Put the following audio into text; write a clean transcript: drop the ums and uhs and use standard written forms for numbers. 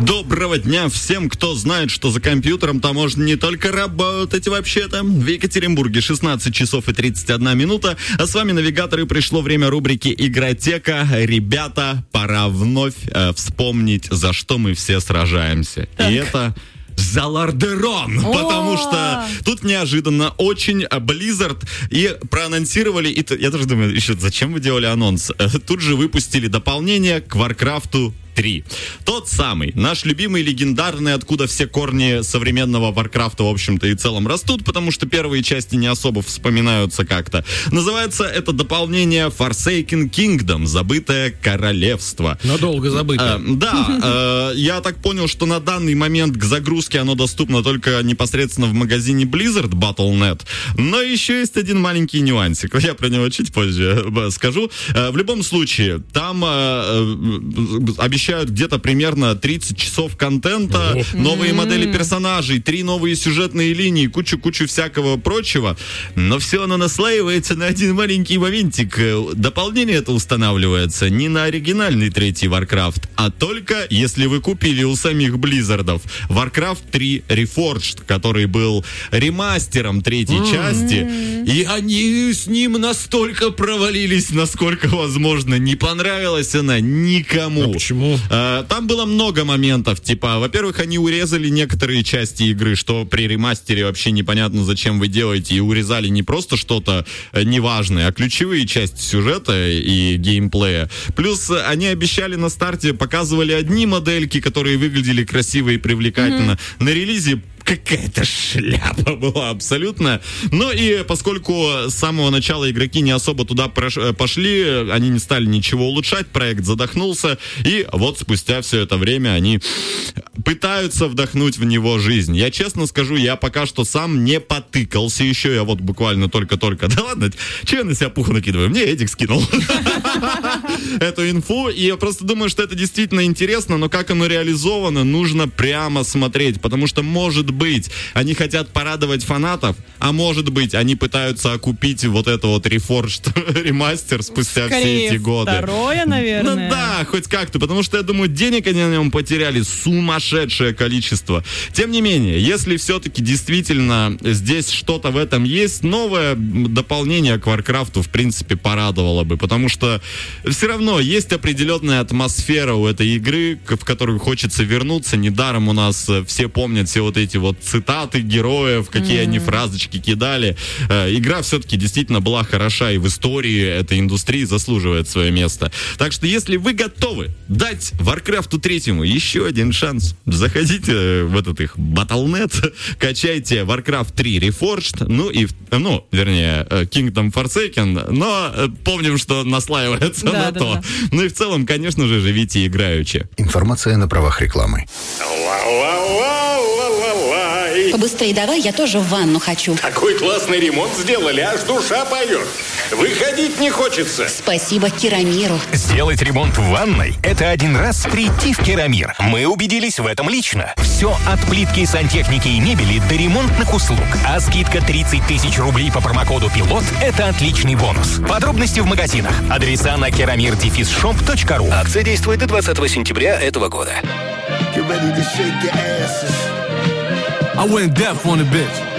Доброго дня всем, кто знает, что за компьютером там можно не только работать вообще-то. В Екатеринбурге 16 часов и 31 минута. А с вами навигатор, и пришло время рубрики «Игротека». Ребята, пора вновь вспомнить, за что мы все сражаемся. Так. И это... за Лордерон, потому что тут неожиданно очень Blizzard и проанонсировали, и я тоже думаю, еще зачем вы делали анонс? Тут же выпустили дополнение к Warcraft 3. Тот самый, наш любимый, легендарный, откуда все корни современного Варкрафта, в общем-то, и целом растут, потому что первые части не особо вспоминаются как-то. Называется это дополнение Forsaken Kingdom, забытое королевство. Надолго забытое. Я так понял, что на данный момент к загрузке оно доступно только непосредственно в магазине Blizzard Battle.net, но еще есть один маленький нюансик, я про него чуть позже скажу. В любом случае, там обещают где-то примерно 30 часов контента, новые модели персонажей, 3 новые сюжетные линии, кучу всякого прочего. Но все оно наслаивается на один маленький моментик. Дополнение это устанавливается не на оригинальный третий Warcraft, а только если вы купили у самих Blizzardов Warcraft 3 Reforged, который был ремастером третьей части, и они с ним настолько провалились, насколько возможно. Не понравилась она никому. А почему? Там было много моментов, типа, во-первых, они урезали некоторые части игры, что при ремастере вообще непонятно, зачем вы делаете, и урезали не просто что-то неважное, а ключевые части сюжета и геймплея. Плюс они обещали на старте, показывали одни модельки, которые выглядели красиво и привлекательно. На релизе какая-то шляпа была абсолютно. Ну и поскольку с самого начала игроки не особо туда пошли, они не стали ничего улучшать, проект задохнулся, и вот спустя все это время они пытаются вдохнуть в него жизнь. Я честно скажу, я пока что сам не потыкался еще, я вот буквально только-только, да ладно, че я на себя пуху накидываю? Мне Эдик скинул эту инфу, и я просто думаю, что это действительно интересно, но как оно реализовано, нужно прямо смотреть, потому что, может быть, они хотят порадовать фанатов, а может быть, они пытаются окупить вот это вот Reforged ремастер спустя все эти годы. Второе, наверное. Ну да, хоть как-то, потому что, я думаю, денег они на нем потеряли сумасшедшее количество. Тем не менее, если все-таки действительно здесь что-то в этом есть, новое дополнение к Warcraft'у, в принципе, порадовало бы, потому что все равно есть определенная атмосфера у этой игры, в которую хочется вернуться. Недаром у нас все помнят все вот эти вот цитаты героев, какие они фразочки кидали. Игра все-таки действительно была хороша, и в истории этой индустрии заслуживает свое место. Так что, если вы готовы дать Warcraft'у 3 еще один шанс, заходите в этот их Battle.net, качайте Warcraft 3 Reforged, вернее, Kingdom Forsaken, но помним, что наслаивается на то. Ну и в целом, конечно же, живите играючи. Информация на правах рекламы. Побыстрее давай, я тоже в ванну хочу. Такой классный ремонт сделали, аж душа поет. Выходить не хочется. Спасибо Керамиру. Сделать ремонт в ванной – это один раз прийти в Керамир. Мы убедились в этом лично. Все от плитки, сантехники и мебели до ремонтных услуг. А скидка 30 тысяч рублей по промокоду «Пилот» – это отличный бонус. Подробности в магазинах. Адреса на keramir-shop.ru. Акция действует до 20 сентября этого года. I went deaf on the bitch.